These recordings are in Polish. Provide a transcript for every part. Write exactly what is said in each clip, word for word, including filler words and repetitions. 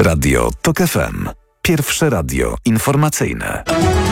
Radio TOK F M. Pierwsze radio informacyjne.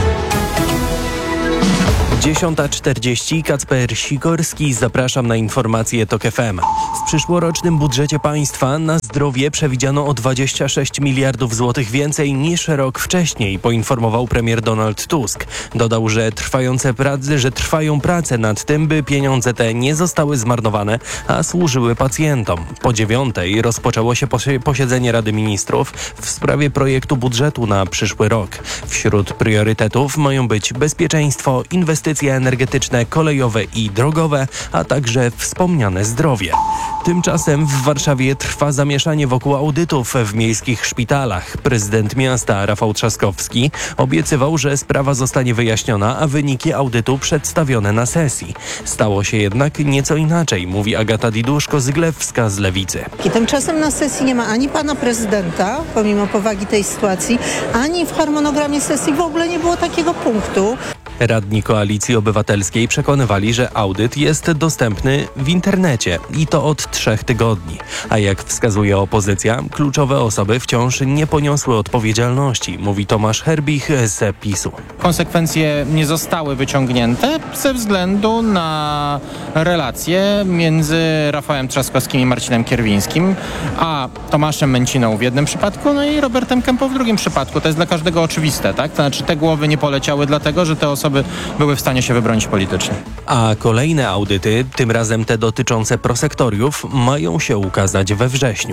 dziesiąta czterdzieści. Kacper Sikorski. Zapraszam na informacje TOK F M. W przyszłorocznym budżecie państwa na zdrowie przewidziano o dwadzieścia sześć miliardów złotych więcej niż rok wcześniej, poinformował premier Donald Tusk. Dodał, że, trwające prace, że trwają prace nad tym, by pieniądze te nie zostały zmarnowane, a służyły pacjentom. Po dziewiątej rozpoczęło się posiedzenie Rady Ministrów w sprawie projektu budżetu na przyszły rok. Wśród priorytetów mają być bezpieczeństwo, inwestycje energetyczne, kolejowe i drogowe, a także wspomniane zdrowie. Tymczasem w Warszawie trwa zamieszanie wokół audytów w miejskich szpitalach. Prezydent miasta Rafał Trzaskowski obiecywał, że sprawa zostanie wyjaśniona, a wyniki audytu przedstawione na sesji. Stało się jednak nieco inaczej, mówi Agata Diduszko-Zyglewska z Lewicy. I tymczasem na sesji nie ma ani pana prezydenta, pomimo powagi tej sytuacji, ani w harmonogramie sesji w ogóle nie było takiego punktu. Radni Koalicji Obywatelskiej przekonywali, że audyt jest dostępny w internecie i to od trzech tygodni. A jak wskazuje opozycja, kluczowe osoby wciąż nie poniosły odpowiedzialności, mówi Tomasz Herbich z PiSu. Konsekwencje nie zostały wyciągnięte ze względu na relacje między Rafałem Trzaskowskim i Marcinem Kierwińskim, a Tomaszem Męciną w jednym przypadku, no i Robertem Kempą w drugim przypadku. To jest dla każdego oczywiste, tak? To znaczy te głowy nie poleciały dlatego, że te osoby były w stanie się wybronić politycznie. A kolejne audyty, tym razem te dotyczące prosektoriów, mają się ukazać we wrześniu.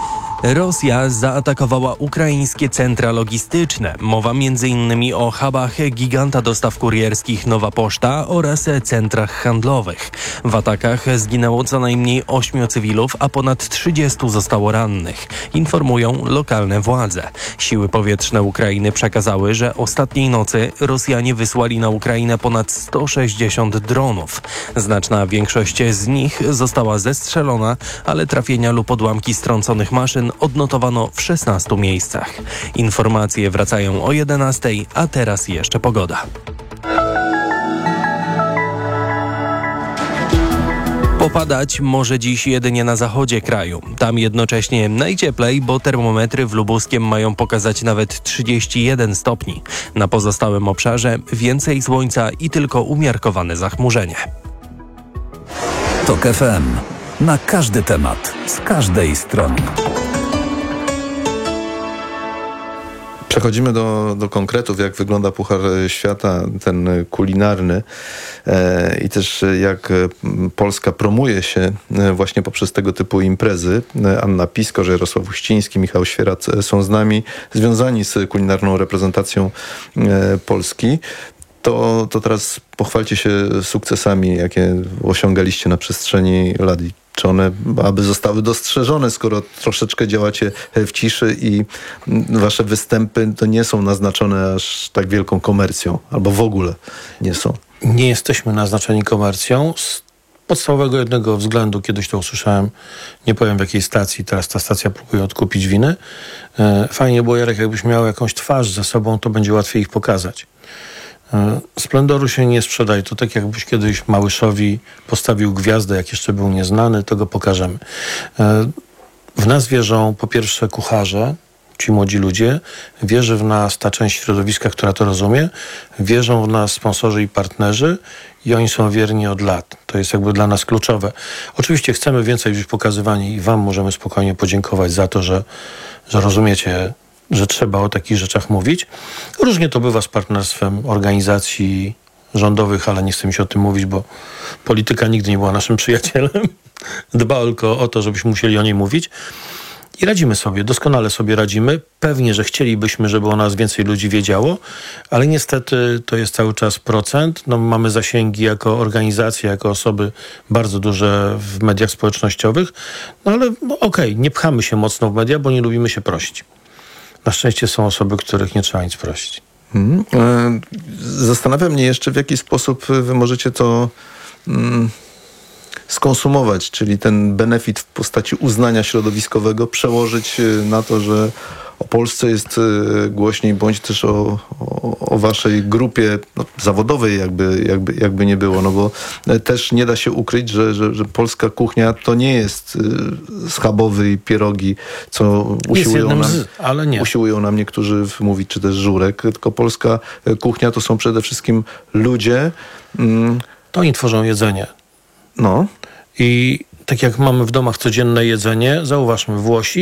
Rosja zaatakowała ukraińskie centra logistyczne. Mowa między innymi o hubach giganta dostaw kurierskich Nowa Poczta oraz centrach handlowych. W atakach zginęło co najmniej ośmiu cywilów, a ponad trzydziestu zostało rannych, informują lokalne władze. Siły powietrzne Ukrainy przekazały, że ostatniej nocy Rosjanie wysłali na Ukrainę ponad sto sześćdziesiąt dronów. Znaczna większość z nich została zestrzelona, ale trafienia lub odłamki strąconych maszyn odnotowano w szesnastu miejscach. Informacje wracają o jedenastej, a teraz jeszcze pogoda. Popadać może dziś jedynie na zachodzie kraju. Tam jednocześnie najcieplej, bo termometry w Lubuskiem mają pokazać nawet trzydzieści jeden stopni. Na pozostałym obszarze więcej słońca i tylko umiarkowane zachmurzenie. TOK F M. Na każdy temat, z każdej strony. Przechodzimy do, do konkretów, jak wygląda Puchar Świata, ten kulinarny e, i też jak Polska promuje się właśnie poprzez tego typu imprezy. Anna Piskorz, Jarosław Uściński, Michał Świerat są z nami, związani z kulinarną reprezentacją e, Polski. To, to teraz pochwalcie się sukcesami, jakie osiągaliście na przestrzeni lat. Czy one aby zostały dostrzeżone, skoro troszeczkę działacie w ciszy i wasze występy to nie są naznaczone aż tak wielką komercją, albo w ogóle nie są? Nie jesteśmy naznaczeni komercją. Z podstawowego jednego względu, kiedyś to usłyszałem, nie powiem w jakiej stacji, teraz ta stacja próbuje odkupić winy. Fajnie było, Jarek, jakbyś miał jakąś twarz ze sobą, to będzie łatwiej ich pokazać. Splendoru się nie sprzedaj. To tak jakbyś kiedyś Małyszowi postawił gwiazdę, jak jeszcze był nieznany, to go pokażemy. W nas wierzą po pierwsze kucharze, ci młodzi ludzie, wierzy w nas ta część środowiska, która to rozumie, wierzą w nas sponsorzy i partnerzy i oni są wierni od lat. To jest jakby dla nas kluczowe. Oczywiście chcemy więcej być pokazywani i wam możemy spokojnie podziękować za to, że, że rozumiecie, że trzeba o takich rzeczach mówić. Różnie to bywa z partnerstwem organizacji rządowych, ale nie chcę mi się o tym mówić, bo polityka nigdy nie była naszym przyjacielem. Dba tylko o to, żebyśmy musieli o niej mówić. I radzimy sobie, doskonale sobie radzimy. Pewnie, że chcielibyśmy, żeby o nas więcej ludzi wiedziało, ale niestety to jest cały czas procent. No, mamy zasięgi jako organizacja, jako osoby bardzo duże w mediach społecznościowych, no ale no, okej, okay, nie pchamy się mocno w media, bo nie lubimy się prosić. Na szczęście są osoby, których nie trzeba nic prosić. Hmm. Zastanawia mnie jeszcze, w jaki sposób wy możecie to mm, skonsumować, czyli ten benefit w postaci uznania środowiskowego przełożyć na to, że o Polsce jest e, głośniej, bądź też o, o, o waszej grupie no, zawodowej, jakby, jakby, jakby nie było, no bo e, też nie da się ukryć, że, że, że polska kuchnia to nie jest e, schabowy i pierogi, co Jest usiłują jednym nam, z, ale nie. usiłują nam niektórzy mówić, czy też żurek, tylko polska e, kuchnia to są przede wszystkim ludzie, mm, To oni tworzą jedzenie. no, I tak jak mamy w domach codzienne jedzenie, zauważmy, Włosi